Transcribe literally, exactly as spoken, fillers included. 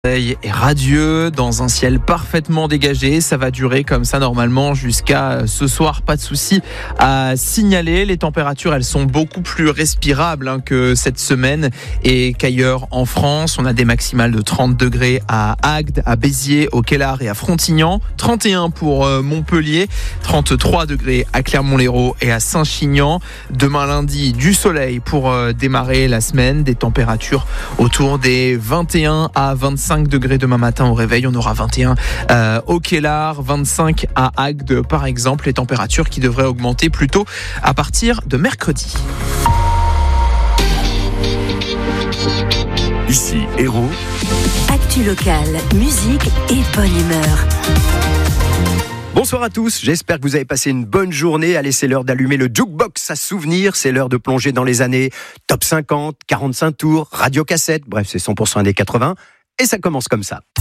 Est radieux, dans un ciel parfaitement dégagé. Ça va durer comme ça normalement jusqu'à ce soir, pas de souci à signaler. Les températures, elles sont beaucoup plus respirables hein, que cette semaine et qu'ailleurs en France. On a des maximales de trente degrés à Agde, à Béziers, au Kellar et à Frontignan, trente et un pour Montpellier, trente-trois degrés à Clermont-Lérault et à Saint-Chinian. Demain lundi, du soleil pour démarrer la semaine, des températures autour des vingt et un à vingt-cinq degrés demain matin au réveil. On aura vingt et un euh, au Kellar, vingt-cinq à Agde par exemple. Les températures qui devraient augmenter plutôt à partir de mercredi. Ici Héros. Actu locale, musique et bonne humeur. Bonsoir à tous, j'espère que vous avez passé une bonne journée. Allez, c'est l'heure d'allumer le jukebox à souvenirs. C'est l'heure de plonger dans les années top cinquante, quarante-cinq tours, radiocassette. Bref, c'est cent pour cent années quatre-vingts. Et ça commence comme ça.